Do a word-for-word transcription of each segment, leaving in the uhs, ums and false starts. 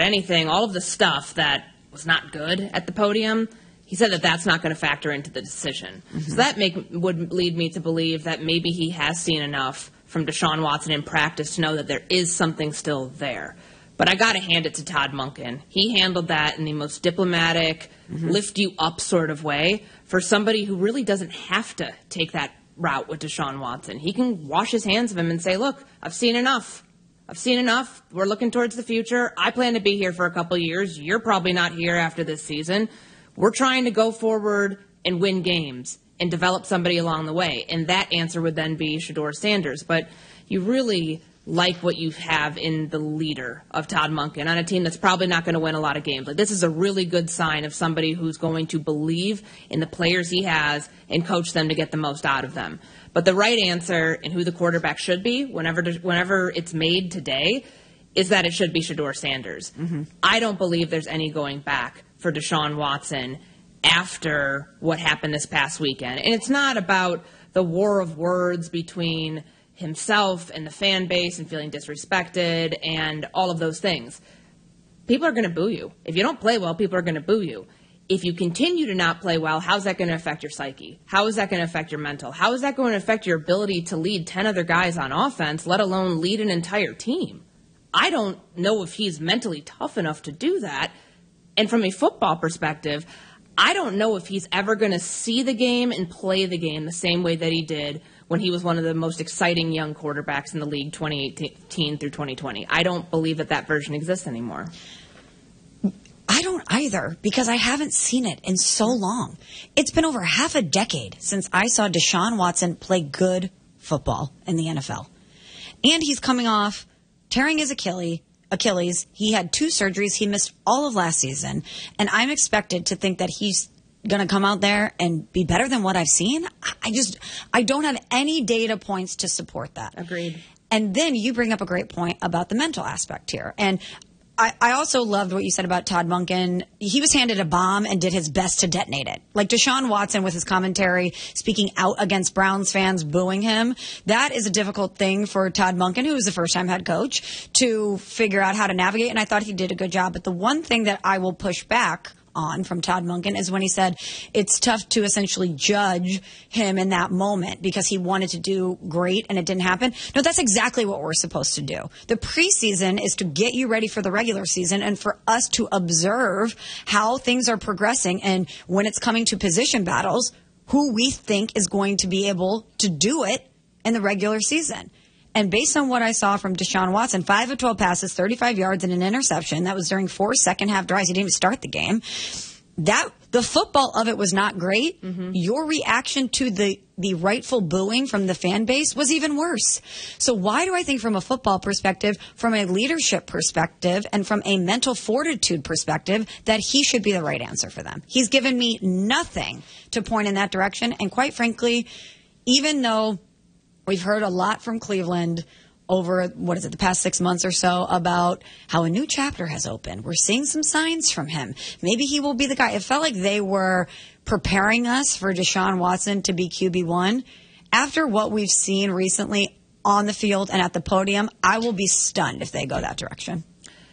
anything, all of the stuff that was not good at the podium, he said that that's not going to factor into the decision. Mm-hmm. So that make, would lead me to believe that maybe he has seen enough from Deshaun Watson in practice to know that there is something still there. But I got to hand it to Todd Monken. He handled that in the most diplomatic, mm-hmm. lift you up sort of way for somebody who really doesn't have to take that route with Deshaun Watson. He can wash his hands of him and say, look, I've seen enough. I've seen enough. We're looking towards the future. I plan to be here for a couple years. You're probably not here after this season. We're trying to go forward and win games and develop somebody along the way. And that answer would then be Shedeur Sanders. But you really like what you have in the leader of Todd Monken on a team that's probably not going to win a lot of games. Like, this is a really good sign of somebody who's going to believe in the players he has and coach them to get the most out of them. But the right answer and who the quarterback should be whenever whenever it's made today is that it should be Shedeur Sanders. Mm-hmm. I don't believe there's any going back for Deshaun Watson after what happened this past weekend. And it's not about the war of words between himself and the fan base and feeling disrespected and all of those things. People are going to boo you. If you don't play well, people are going to boo you. If you continue to not play well, how's that going to affect your psyche? How is that going to affect your mental? How is that going to affect your ability to lead ten other guys on offense, let alone lead an entire team? I don't know if he's mentally tough enough to do that. And from a football perspective, I don't know if he's ever going to see the game and play the game the same way that he did when he was one of the most exciting young quarterbacks in the league twenty eighteen through twenty twenty. I don't believe that that version exists anymore. I don't either, because I haven't seen it in so long. It's been over half a decade since I saw Deshaun Watson play good football in the N F L. And he's coming off tearing his Achilles. Achilles. He had two surgeries. He missed all of last season. And I'm expected to think that he's going to come out there and be better than what I've seen. I just, I don't have any data points to support that. Agreed. And then you bring up a great point about the mental aspect here. And I, I also loved what you said about Todd Monken. He was handed a bomb and did his best to detonate it. Like Deshaun Watson with his commentary speaking out against Browns fans booing him. That is a difficult thing for Todd Monken, who was the first-time head coach, to figure out how to navigate. And I thought he did a good job. But the one thing that I will push back on from Todd Monken is when he said it's tough to essentially judge him in that moment because he wanted to do great and it didn't happen. No, that's exactly what we're supposed to do. The preseason is to get you ready for the regular season and for us to observe how things are progressing, and when it's coming to position battles, who we think is going to be able to do it in the regular season. And based on what I saw from Deshaun Watson, five of twelve passes, thirty-five yards, and an interception. That was during four second-half drives. He didn't even start the game. That the football of it was not great. Mm-hmm. Your reaction to the, the rightful booing from the fan base was even worse. So why do I think from a football perspective, from a leadership perspective, and from a mental fortitude perspective, that he should be the right answer for them? He's given me nothing to point in that direction. And quite frankly, even though we've heard a lot from Cleveland over, what is it, the past six months or so about how a new chapter has opened. We're seeing some signs from him. Maybe he will be the guy. It felt like they were preparing us for Deshaun Watson to be Q B one. After what we've seen recently on the field and at the podium, I will be stunned if they go that direction.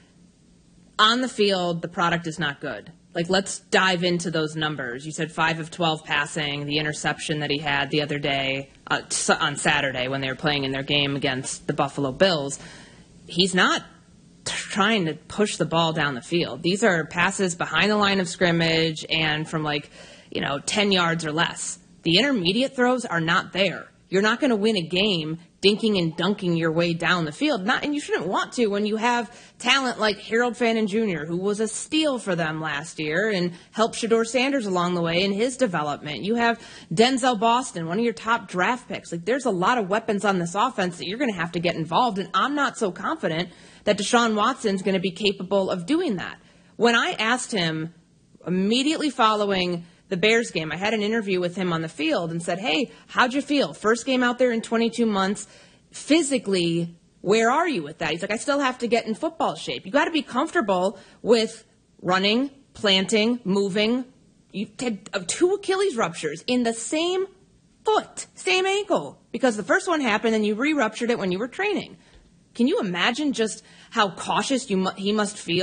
On the field, the product is not good. Like, let's dive into those numbers. You said five of twelve passing, the interception that he had the other day uh, on Saturday when they were playing in their game against the Buffalo Bills. He's not trying to push the ball down the field. These are passes behind the line of scrimmage and from, like, you know, ten yards or less. The intermediate throws are not there. You're not going to win a game dinking and dunking your way down the field. Not, and you shouldn't want to when you have talent like Harold Fannin Junior, who was a steal for them last year and helped Shedeur Sanders along the way in his development. You have Denzel Boston, one of your top draft picks. Like, there's a lot of weapons on this offense that you're going to have to get involved, and I'm not so confident that Deshaun Watson's going to be capable of doing that. When I asked him immediately following the Bears game, I had an interview with him on the field and said, hey, how'd you feel? First game out there in twenty-two months. Physically, where are you with that? He's like, I still have to get in football shape. You got to be comfortable with running, planting, moving. You had two Achilles ruptures in the same foot, same ankle, because the first one happened and you re-ruptured it when you were training. Can you imagine just how cautious you mu- he must feel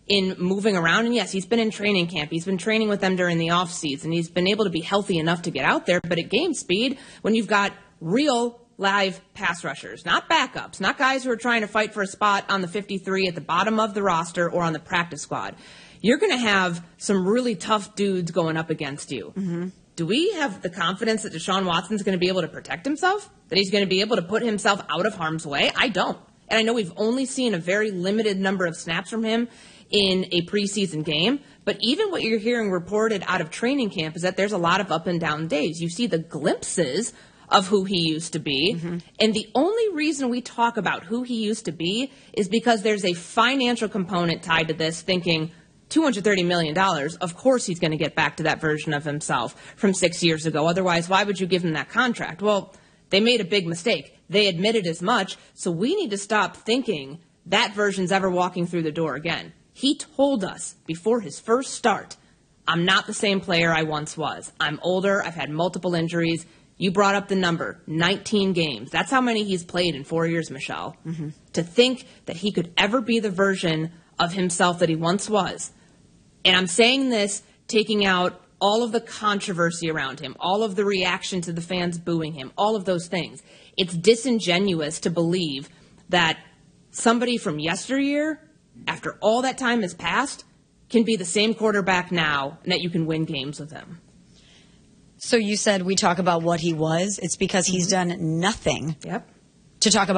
in moving around. And yes, he's been in training camp. He's been training with them during the offseason. He's been able to be healthy enough to get out there. But at game speed, when you've got real live pass rushers, not backups, not guys who are trying to fight for a spot on the fifty-three at the bottom of the roster or on the practice squad, you're going to have some really tough dudes going up against you. Mm-hmm. Do we have the confidence that Deshaun Watson's going to be able to protect himself? That he's going to be able to put himself out of harm's way? I don't. And I know we've only seen a very limited number of snaps from him in a preseason game. But even what you're hearing reported out of training camp is that there's a lot of up and down days. You see the glimpses of who he used to be. Mm-hmm. And the only reason we talk about who he used to be is because there's a financial component tied to this, thinking two hundred thirty million dollars, of course he's going to get back to that version of himself from six years ago. Otherwise, why would you give him that contract? Well, they made a big mistake. They admitted as much. So we need to stop thinking that version's ever walking through the door again. He told us before his first start, I'm not the same player I once was. I'm older. I've had multiple injuries. You brought up the number, nineteen games. That's how many he's played in four years, Michelle. Mm-hmm. To think that he could ever be the version of himself that he once was. And I'm saying this taking out all of the controversy around him, all of the reaction to the fans booing him, all of those things. It's disingenuous to believe that somebody from yesteryear, after all that time has passed, can be the same quarterback now and that you can win games with him. So you said we talk about what he was. It's because he's done nothing Yep. to talk about